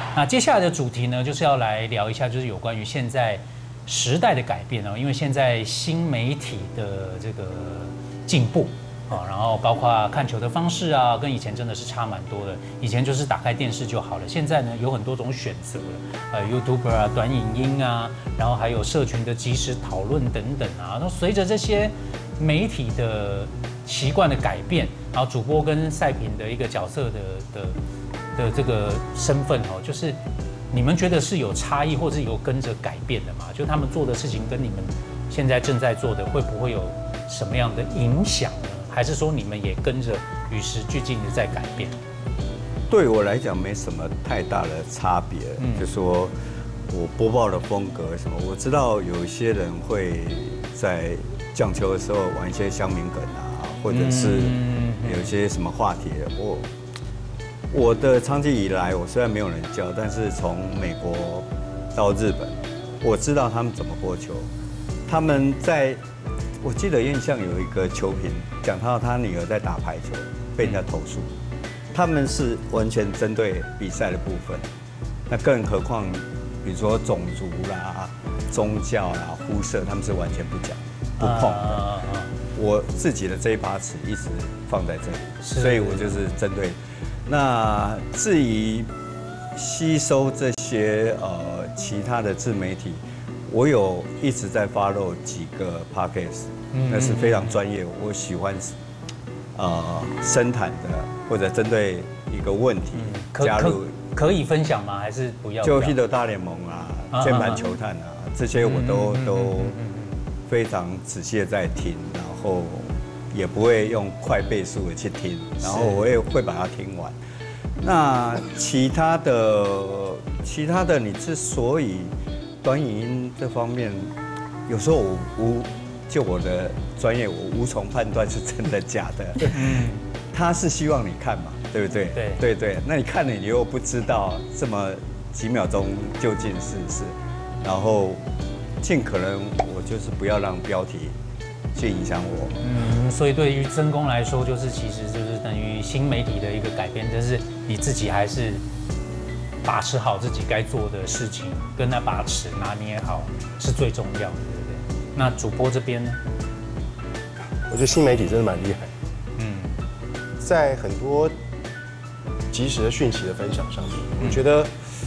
那接下来的主题呢，就是要来聊一下，就是有关于现在时代的改变哦，因为现在新媒体的这个进步啊，然后包括看球的方式啊，跟以前真的是差蛮多的。以前就是打开电视就好了，现在呢有很多种选择了，YouTuber 啊、短影音啊，然后还有社群的即时讨论等等啊。那随着这些媒体的习惯的改变，然后主播跟赛评的一个角色的这个身份哦，就是你们觉得是有差异，或是有跟着改变的吗？就他们做的事情跟你们现在正在做的，会不会有什么样的影响呢？还是说你们也跟着与时俱进的在改变？ 对我来讲没什么太大的差别，就说我播报的风格什么，我知道有一些人会在讲球的时候玩一些乡民梗啊，或者是有一些什么话题，我的长期以来，我虽然没有人教，但是从美国到日本，我知道他们怎么播球。他们我记得印象有一个球评讲到他女儿在打排球，被人家投诉，他们是完全针对比赛的部分。那更何况，比如说种族啦、宗教啦、肤色，他们是完全不讲、不碰的。我自己的这一把尺一直放在这里，所以我就是针对。那至于吸收这些其他的自媒体，我有一直在 follow 几个 podcast，那是非常专业。我喜欢深谈的，或者针对一个问题加入。 可以分享吗？还是不要？ 就 Hit 大联盟啊、键盘球探啊，这些我都非常仔细的在听，然后也不会用快倍速的去听，然后我也会把它听完。那其他的，你之所以短影音这方面，有时候就我的专业，我无从判断是真的假的。他是希望你看嘛，对不对？对。那你看了，你又不知道这么几秒钟究竟是，然后尽可能我就是不要让标题去影响我。 所以对于真公来说，其实就是等于新媒体的一个改变，就是你自己还是把持好自己该做的事情，跟那把尺拿捏好是最重要的，对不对？那主播这边呢？ 我觉得新媒体真的蛮厉害。在很多即时的讯息的分享上面，我觉得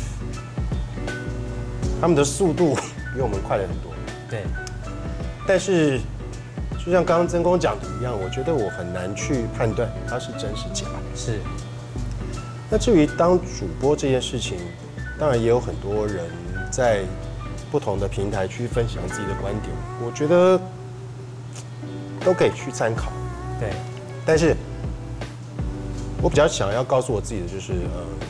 他们的速度比我们快了很多。 对。但是，就像刚刚真公讲的一样，我觉得我很难去判断它是真是假。 是。 那至于当主播这件事情，当然也有很多人在不同的平台去分享自己的观点，我觉得都可以去参考。 对。 但是我比较想要告诉我自己的就是，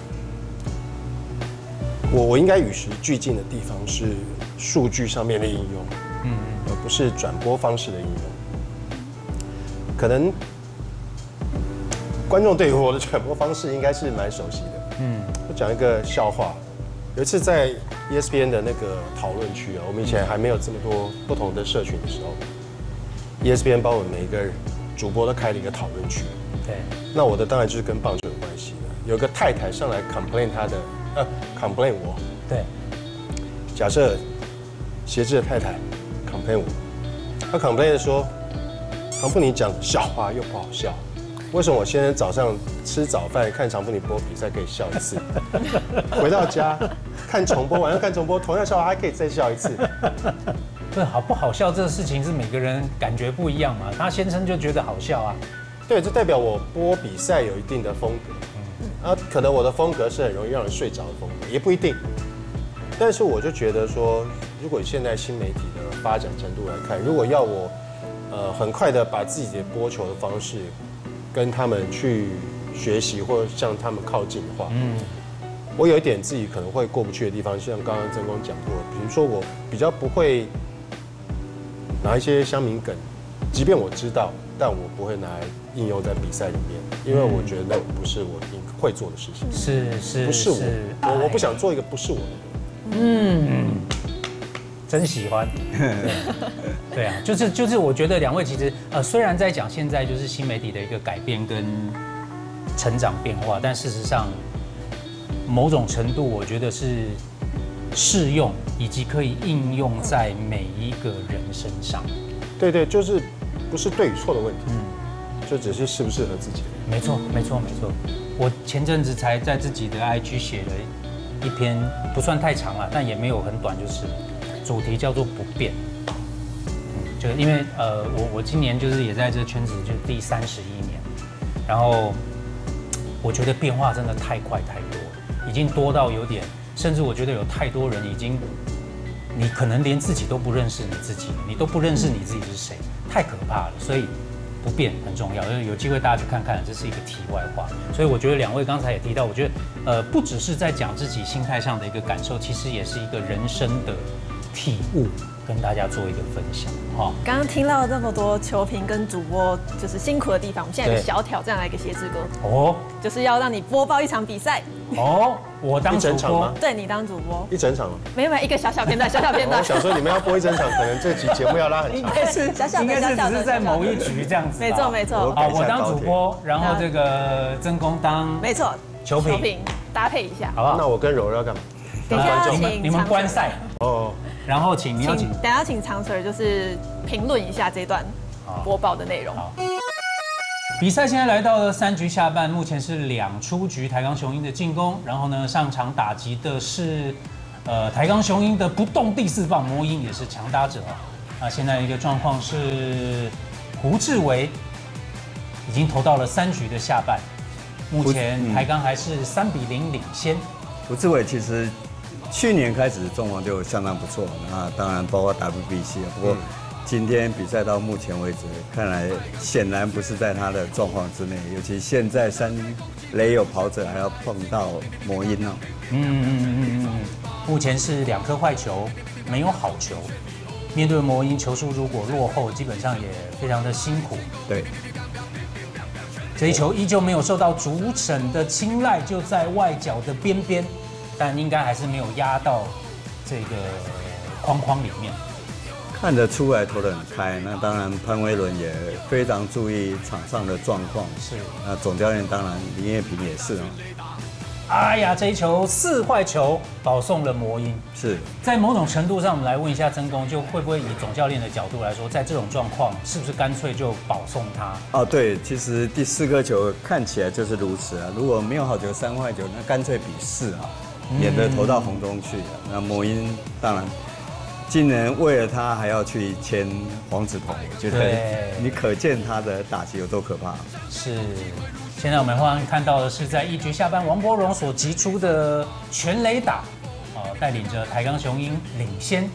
我应该与时俱进的地方是数据上面的应用，而不是转播方式的应用。可能观众对于我的转播方式应该是蛮熟悉的。我讲一个笑话，有一次在 ESPN 的那个讨论区啊，我们以前还没有这么多不同的社群的时候 ，ESPN 帮我们每一个主播都开了一个讨论区。 对。 那我的当然就是跟棒球有关系的。有个太太上来 complain complain 我。 对。 假设协志的太太 complain 我，她 complain 的说，常富尼讲笑话又不好笑，为什么我现在早上吃早饭看常富尼播比赛可以笑一次，回到家看重播，晚上看重播同样笑话还可以再笑一次？ 对，好不好笑这个事情是每个人感觉不一样嘛。他先生就觉得好笑啊。 对，这代表我播比赛有一定的风格，可能我的风格是很容易让人睡着的风格，也不一定。但是我就觉得说，如果以现在新媒体的发展程度来看，如果要我很快的把自己的播球的方式跟他们去学习，或者向他们靠近的话，我有一点自己可能会过不去的地方，像刚刚真公讲过，比如说我比较不会拿一些乡民梗，即便我知道，但我不会拿来应用在比赛里面，因为我觉得那不是我会做的事情。不是我不想做一个不是我的人。 真喜欢。对啊，就是我觉得两位其实虽然在讲现在就是新媒体的一个改变跟成长变化，但事实上某种程度我觉得是适用以及可以应用在每一个人身上。 对，就是不是对与错的问题，就只是适不适合自己。 没错。我前阵子才在自己的 IG 写了一篇，不算太长了，但也没有很短，就是主题叫做不变。就因为我今年就是也在这圈子就第31年，然后我觉得变化真的太快太多了，已经多到有点，甚至我觉得有太多人已经，你可能连自己都不认识你自己，你都不认识你自己是谁，太可怕了。所以不变很重要，有机会大家去看看，这是一个题外话。所以我觉得两位刚才也提到，我觉得不只是在讲自己心态上的一个感受，其实也是一个人生的体悟，跟大家做一个分享哈。 刚刚听到这么多球评跟主播就是辛苦的地方，我们现在有个小挑战来给谢志哥哦，就是要让你播报一场比赛哦。我当主播， 对你当主播一整场吗？ 没有一个小片段，小片段。 我想说你们要播一整场，可能这集节目要拉很长。 应该是只是在某一局这样子。 没错。 好，我当主播，然后这个曾公当没错球评搭配一下， 好不好？ 那我跟柔柔要干嘛？ 等一下你们观赛哦。 然后等下请常 Sir 就是评论一下这段播报的内容。 比赛现在来到了3局下半，目前是2出局台钢雄鹰的进攻，然后呢上场打击的是台钢雄鹰的不动第4棒魔鹰，也是强打者啊。那现在一个状况是胡志伟已经投到了3局的下半，目前台钢还是3-0领先。 胡志伟其实去年开始状况就相当不错，那当然包括 WBC 不过今天比赛到目前为止，看来显然不是在他的状况之内，尤其现在3垒有跑者还要碰到魔鹰哦。 目前是2颗坏球，没有好球。面对魔鹰，球数如果落后，基本上也非常的辛苦。 对， 这一球依旧没有受到主审的青睐，就在外角的边边，但应该还是没有压到这个框里面。 看得出来投得很开，那当然潘威伦也非常注意场上的状况。 是， 那总教练当然林业平也是哦。 哎呀，这一球4坏球保送了魔鹰。 是在某种程度上，我们来问一下曾公，就会不会以总教练的角度来说，在这种状况，是不是干脆就保送他？ 哦，对，其实第4颗球看起来就是如此啊。如果没有好球3坏球，那干脆比4啊，免得投到红中去啊。那魔鹰当然。今年为了他还要去签黄子鹏，我觉得你可见他的打击有多可怕。 是，现在我们看到的是在1局下半王柏荣所击出的全垒打，带领着台钢雄鹰领先。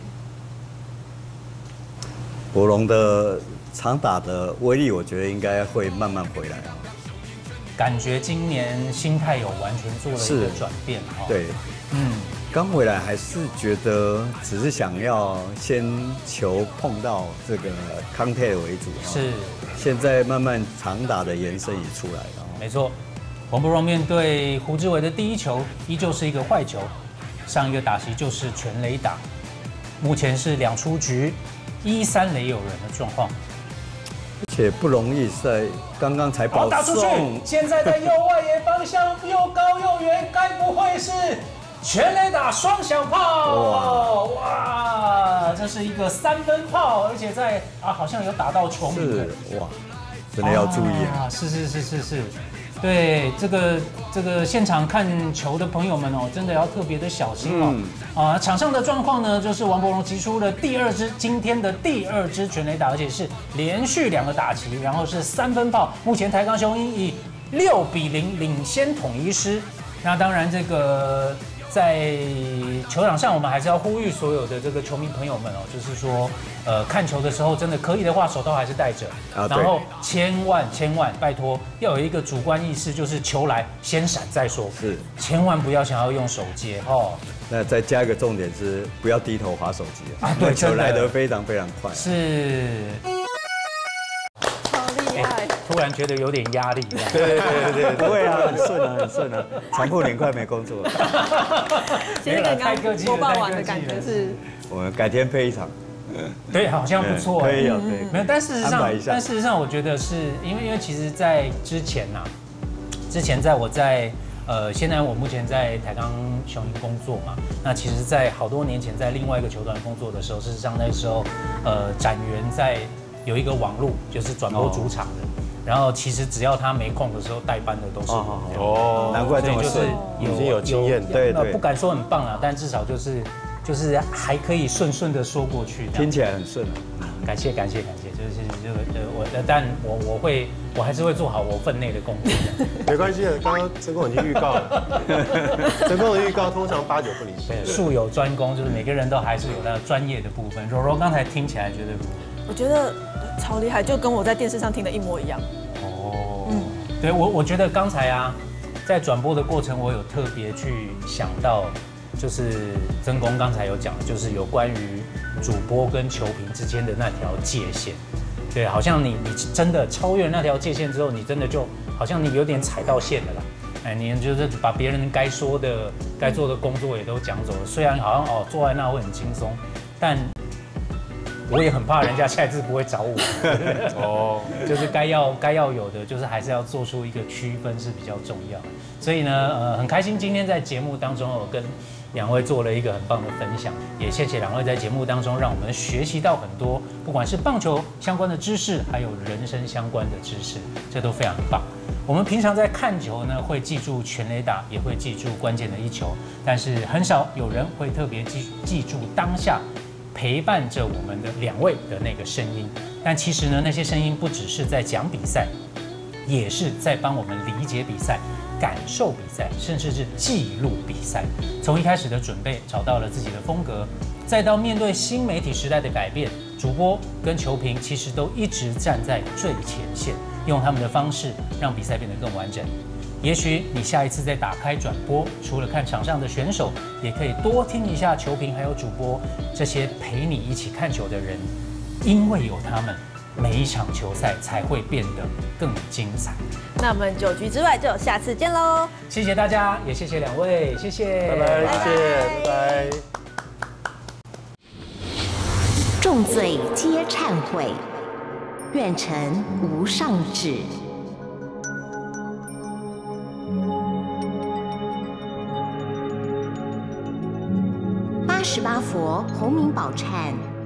柏荣的长打的威力，我觉得应该会慢慢回来啊。 感觉今年心态有完全做了一个转变。 对，刚回来还是觉得只是想要先球碰到这个康泰为主， 是。 现在慢慢长打的延伸也出来了。 没错，王柏荣面对胡志伟的第1球依旧是一个坏球，上一个打席就是全垒打，目前是2出局，1-3垒有人的状况。 而且不容易，在刚刚才保送， 打出去，现在在右外野方向，又高又远，该不会是全垒打双响炮？哇，这是一个3分炮，而且在好像有打到球迷。 是哇，真的要注意啊！ 是，对这个现场看球的朋友们真的要特别的小心场上的状况呢，就是王柏荣击出了今天的第2支全垒打，而且是连续2个打击，然后是3分炮。目前台钢雄鹰以6-0领先统一狮。那当然这个。在球场上，我们还是要呼吁所有的这个球迷朋友们就是说，看球的时候，真的可以的话，手套还是戴着。然后千万拜托，要有一个主观意识，就是球来先闪再说。 是，千万不要想要用手接那再加一个重点是，不要低头滑手机啊！对， 球来得非常快。 是。突然觉得有点压力， 对，不会啊，很顺啊，长裤领快没工作。 其实刚刚播报完的感觉是， 我们改天配一场， 对，好像不错， 可以。 没有，但事实上，我觉得是因为其实，在之前在我在现在我目前在台钢雄鹰工作嘛，那其实，在好多年前在另外一个球团工作的时候，事实上那时候，展元在有一个网路，就是转播主场的。然后其实只要他没空的时候，代班的都是我。 难怪这么就是已经有经验， 对， 不敢说很棒啦，但至少就是还可以顺顺的说过去， 听起来很顺。 感谢，就是但我还是会做好我分内的工作。 没关系的，刚刚曾公已经预告了，曾公的预告通常8、9不离10。 术有专攻，就是每个人都还是有他的专业的部分。柔柔刚才听起来觉得如何？ 我觉得超厉害，就跟我在电视上听的一模一样。 对我觉得刚才啊，在转播的过程，我有特别去想到，就是曾公刚才有讲，就是有关于主播跟球评之间的那条界限。对，好像你真的超越了那条界限之后，你真的就好像你有点踩到线了啦。哎，你就是把别人该说的、该做的工作也都讲走了。虽然好像坐在那会很轻松，但我也很怕人家下一次不会找我。就是该要有的，就是还是要做出一个区分是比较重要。所以呢，很开心今天在节目当中我跟2位做了一个很棒的分享，也谢谢2位在节目当中让我们学习到很多，不管是棒球相关的知识，还有人生相关的知识，这都非常棒。我们平常在看球呢，会记住全垒打，也会记住关键的一球，但是很少有人会特别记住当下陪伴着我们的2位的那个声音。但其实呢，那些声音不只是在讲比赛，也是在帮我们理解比赛、感受比赛，甚至是记录比赛。从一开始的准备，找到了自己的风格，再到面对新媒体时代的改变，主播跟球评其实都一直站在最前线，用他们的方式让比赛变得更完整。也许你下一次再打开转播，除了看场上的选手，也可以多听一下球评还有主播这些陪你一起看球的人，因为有他们，每一场球赛才会变得更精彩。 那我们9局之外就下次见喽！ 谢谢大家，也谢谢2位，谢谢， 拜拜，谢谢，拜拜。 众罪皆忏悔，愿臣无上旨。88佛洪名宝忏。